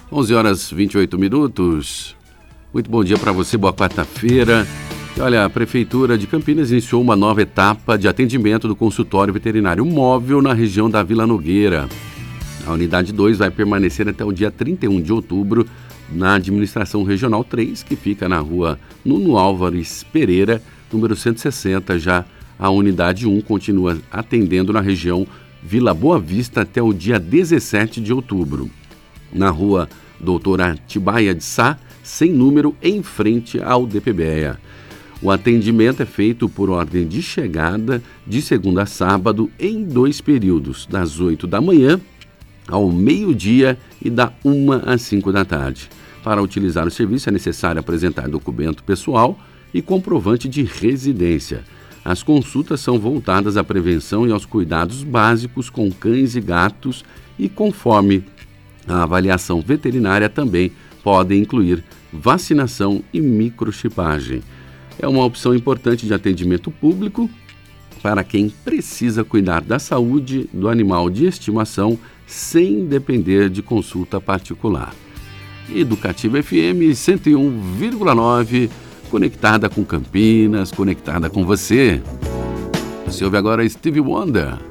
11h28. Muito bom dia para você, boa quarta-feira. E olha, a Prefeitura de Campinas iniciou uma nova etapa de atendimento do consultório veterinário móvel na região da Vila Nogueira. A unidade 2 vai permanecer até o dia 31 de outubro na Administração Regional 3, que fica na rua Nuno Álvares Pereira, número 160. Já a unidade 1 continua atendendo na região Vila Boa Vista até o dia 17 de outubro. Na rua Doutora Tibaia de Sá, sem número, em frente ao DPBEA. O atendimento é feito por ordem de chegada, de segunda a sábado, em 2 períodos, das 8 da manhã ao meio-dia e da 1 às 5 da tarde. Para utilizar o serviço é necessário apresentar documento pessoal e comprovante de residência. As consultas são voltadas à prevenção e aos cuidados básicos com cães e gatos e, conforme a avaliação veterinária, também podem incluir vacinação e microchipagem. É uma opção importante de atendimento público para quem precisa cuidar da saúde do animal de estimação sem depender de consulta particular. Educativa FM 101,9, conectada com Campinas, conectada com você. Você ouve agora Stevie Wonder.